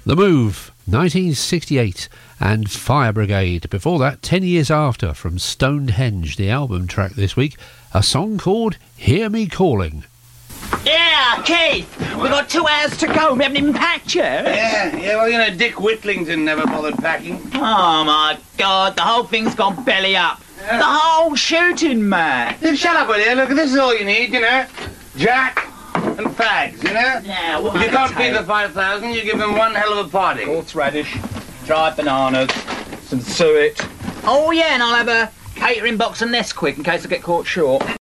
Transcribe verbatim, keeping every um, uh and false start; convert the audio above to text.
The Move, nineteen sixty-eight, and Fire Brigade. Before that, ten years after, from Stonehenge, the album track this week, a song called Hear Me Calling. Yeah, Keith, we've got two hours to go. We haven't even packed yet. Yeah, yeah, well, you know, Dick Whittlington never bothered packing. Oh, my God, the whole thing's gone belly up. Yeah. The whole shooting match. Yeah, shut up, will you? Look, this is all you need, you know. Jack and fags, you know. Yeah, what if you can't pay the five thousand, you give them one hell of a party. Horseradish, dried bananas, some suet. Oh, yeah, and I'll have a catering box and Nesquik in case I get caught short.